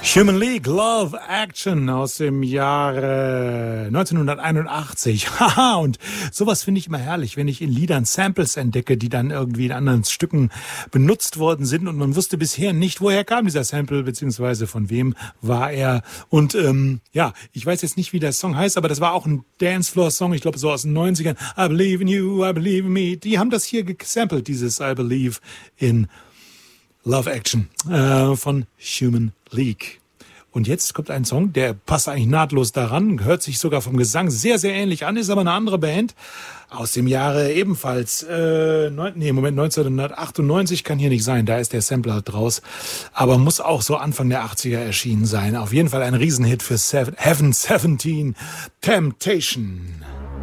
Human League, Love Action aus dem Jahre 1981. Haha, und sowas finde ich immer herrlich, wenn ich in Liedern Samples entdecke, die dann irgendwie in anderen Stücken benutzt worden sind und man wusste bisher nicht, woher kam dieser Sample, beziehungsweise von wem war er. Und ja, ich weiß jetzt nicht, wie der Song heißt, aber das war auch ein Dancefloor-Song, ich glaube so aus den 90ern. I believe in you, I believe in me. Die haben das hier gesampelt, dieses I believe in Love Action von Human League. Und jetzt kommt ein Song, der passt eigentlich nahtlos daran, hört sich sogar vom Gesang sehr, sehr ähnlich an, ist aber eine andere Band aus dem Jahre ebenfalls, 1998 kann hier nicht sein, da ist der Sampler halt draus, aber muss auch so Anfang der 80er erschienen sein. Auf jeden Fall ein Riesenhit für Heaven 17, Temptation.